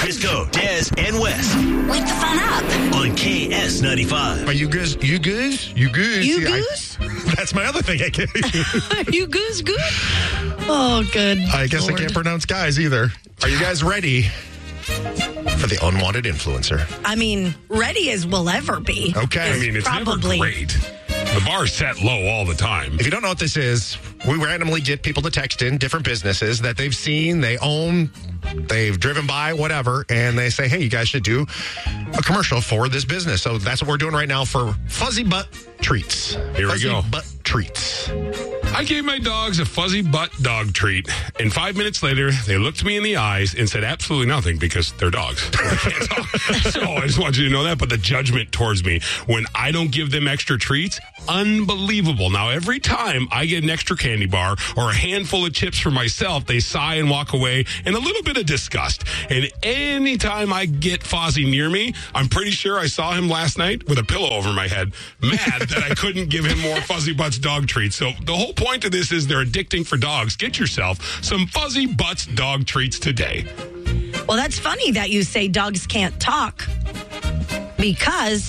Crisco, Des, and Wes Wake the fun up. on KS95. Are you goose? You goose? You goose? You Yeah, goose? That's my other thing I can't Are you goose good? Oh, good. I guess Lord. I can't pronounce guys either. Are you guys ready for the unwanted influencer? I mean, ready as we'll ever be. Okay. I mean, it's probably never great. The bar's set low all the time. If you don't know what this is, we randomly get people to text in different businesses that they've seen, they own, they've driven by, whatever, and they say, hey, you guys should do a commercial for this business. So that's what we're doing right now for Fuzzy Butt Treats. Here we go. Fuzzy Butt Treats. I gave my dogs a fuzzy butt dog treat, and 5 minutes later, they looked me in the eyes and said absolutely nothing because they're dogs. They can't talk. So I just want you to know that. But the judgment towards me when I don't give them extra treats, unbelievable. Now, every time I get an extra candy bar or a handful of chips for myself, they sigh and walk away in a little bit of disgust. And anytime I get Fozzie near me, I'm pretty sure I saw him last night with a pillow over my head, mad that I couldn't give him more Fuzzy Butts dog treats. So the whole point of this is they're addicting for dogs. Get yourself some Fuzzy Butts dog treats today. Well, that's funny that you say dogs can't talk because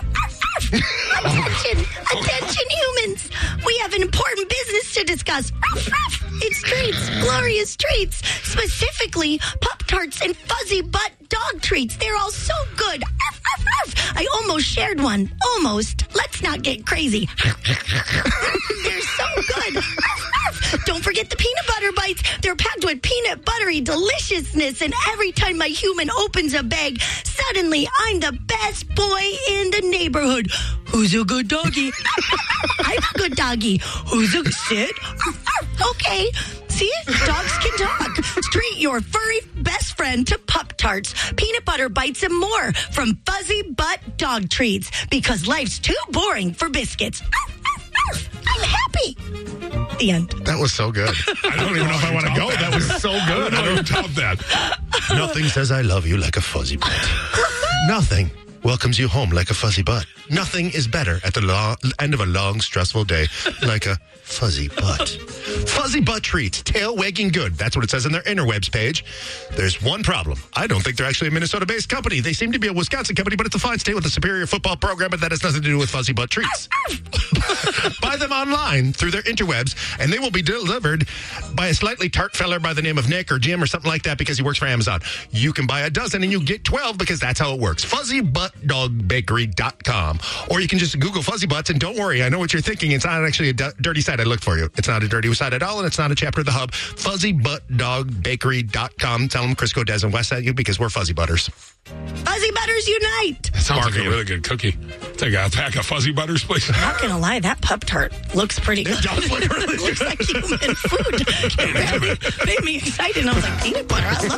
attention humans, we have an important business to discuss. It's treats, glorious treats, specifically Pop-Tarts and Fuzzy Butt dog treats. They're all so good. I almost shared one. Almost. Let's not get crazy. They're so good. Don't forget the peanut butter bites. They're packed with peanut buttery deliciousness, and every time my human opens a bag, suddenly I'm the best boy in the neighborhood. Who's a good doggy? I'm a good doggy. Who's a sit? Okay. See? Dogs can talk. Treat your furry best friend to Pop-Tarts, peanut butter bites, and more from Fuzzy Butt Dog Treats, because life's too boring for biscuits. I'm happy. The end. That was so good. I don't even know if I want to go. That was so good. I don't top that. Nothing says I love you like a fuzzy butt. Nothing welcomes you home like a fuzzy butt. Nothing is better at the end of a long, stressful day like a fuzzy butt. Fuzzy Butt Treats, tail wagging good. That's what it says on their interwebs page. There's one problem. I don't think they're actually a Minnesota-based company. They seem to be a Wisconsin company, but it's a fine state with a superior football program, but that has nothing to do with Fuzzy Butt Treats. Buy them online through their interwebs, and they will be delivered by a slightly tart feller by the name of Nick or Jim or something like that because he works for Amazon. You can buy a dozen and you get 12 because that's how it works. FuzzyButtDogBakery.com. Or you can just Google Fuzzy Butts, and don't worry, I know what you're thinking. It's not actually a dirty site. I looked for you. It's not a dirty site at all, and it's not a chapter of the Hub. FuzzyButtDogBakery.com. Tell them Crisco, Des, and Wes sent you because we're Fuzzy Butters. Fuzzy Butters unite. That sounds like a really good cookie. Take a pack of Fuzzy Butters, please. Not gonna lie, that Pop-Tart looks pretty good. It does look really It looks like human food. It really made me excited. And I was like, peanut butter, I love